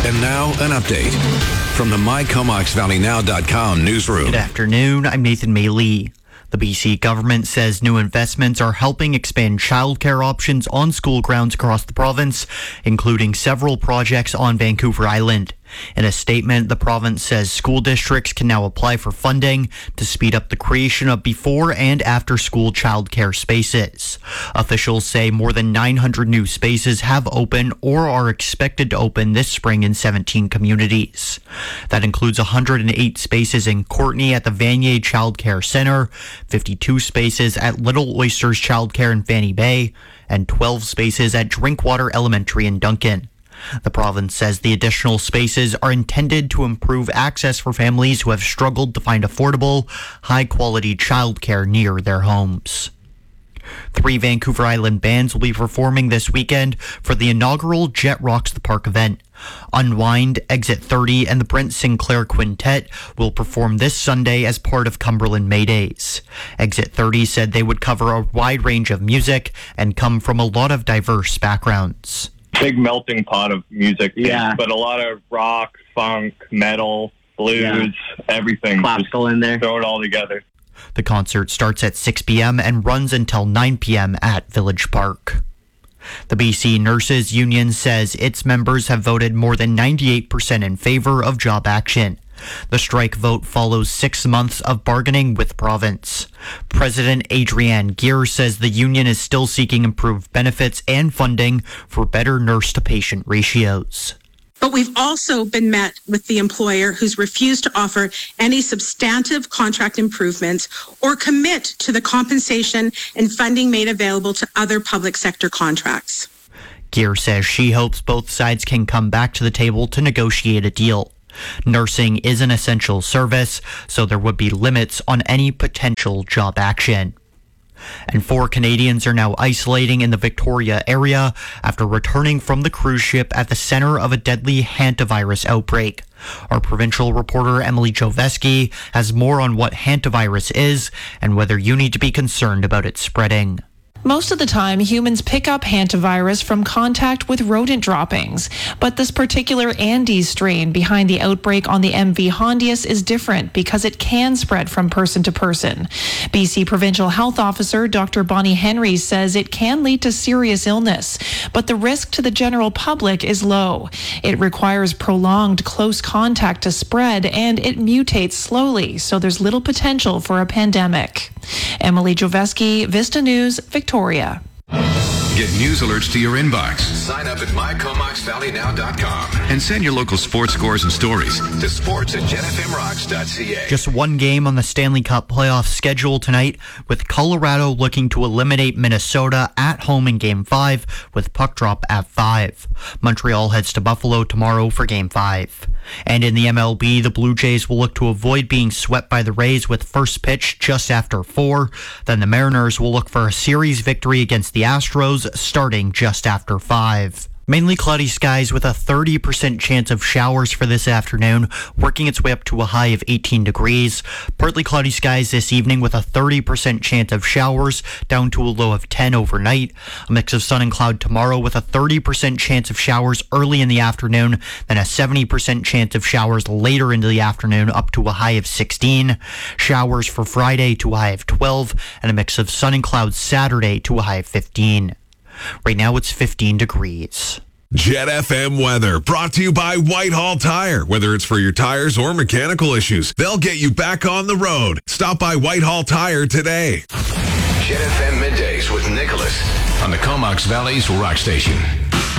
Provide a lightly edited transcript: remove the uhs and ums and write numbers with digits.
And now an update from the MyComoxValleyNow.com newsroom. Good afternoon. I'm Nathan May-Lee. The BC government says new investments are helping expand childcare options on school grounds across the province, including several projects on Vancouver Island. In a statement, the province says school districts can now apply for funding to speed up the creation of before and after school childcare spaces. Officials say more than 900 new spaces have opened or are expected to open this spring in 17 communities. That includes 108 spaces in Courtenay at the Vanier Childcare Centre, 52 spaces at Little Oysters Childcare in Fanny Bay, and 12 spaces at Drinkwater Elementary in Duncan. The province says the additional spaces are intended to improve access for families who have struggled to find affordable, high-quality childcare near their homes. 3 Vancouver Island bands will be performing this weekend for the inaugural Jet Rocks the Park event. Unwind, Exit 30, and the Brent Sinclair Quintet will perform this Sunday as part of Cumberland Maydays. Exit 30 said they would cover a wide range of music and come from a lot of diverse backgrounds. Big melting pot of music, but a lot of rock, funk, metal, blues, everything. Classical in there. Throw it all together. The concert starts at 6 p.m. and runs until 9 p.m. at Village Park. The BC Nurses Union says its members have voted more than 98% in favor of job action. The strike vote follows 6 months of bargaining with province. President Adrienne Gear says the union is still seeking improved benefits and funding for better nurse-to-patient ratios. But we've also been met with the employer who's refused to offer any substantive contract improvements or commit to the compensation and funding made available to other public sector contracts. Gear says she hopes both sides can come back to the table to negotiate a deal. Nursing is an essential service, so there would be limits on any potential job action. And 4 Canadians are now isolating in the Victoria area after returning from the cruise ship at the center of a deadly hantavirus outbreak. Our provincial reporter Emily Joveski has more on what hantavirus is and whether you need to be concerned about it spreading. Most of the time, humans pick up hantavirus from contact with rodent droppings. But this particular Andes strain behind the outbreak on the MV Hondius is different because it can spread from person to person. BC Provincial Health Officer Dr. Bonnie Henry says it can lead to serious illness, but the risk to the general public is low. It requires prolonged close contact to spread, and it mutates slowly, so there's little potential for a pandemic. Emily Joveski, Vista News, Victoria. Get news alerts to your inbox. Sign up at MyComoxValleyNow.com And send your local sports scores and stories to sports@jetfmrocks.ca. Just one game on the Stanley Cup playoff schedule tonight, with Colorado looking to eliminate Minnesota at home in Game 5 with puck drop at 5. Montreal heads to Buffalo tomorrow for Game 5. And in the MLB, the Blue Jays will look to avoid being swept by the Rays with first pitch just after 4. Then the Mariners will look for a series victory against the Astros starting just after 5. Mainly cloudy skies with a 30% chance of showers for this afternoon, working its way up to a high of 18 degrees. Partly cloudy skies this evening with a 30% chance of showers, down to a low of 10 overnight. A mix of sun and cloud tomorrow with a 30% chance of showers early in the afternoon, then a 70% chance of showers later into the afternoon, up to a high of 16. Showers for Friday to a high of 12, and a mix of sun and clouds Saturday to a high of 15. Right now it's 15 degrees. Jet FM weather brought to you by Whitehall Tire. Whether it's for your tires or mechanical issues, they'll get you back on the road. Stop by Whitehall Tire today. Jet FM Middays with Nicholas on the Comox Valley's Rock Station.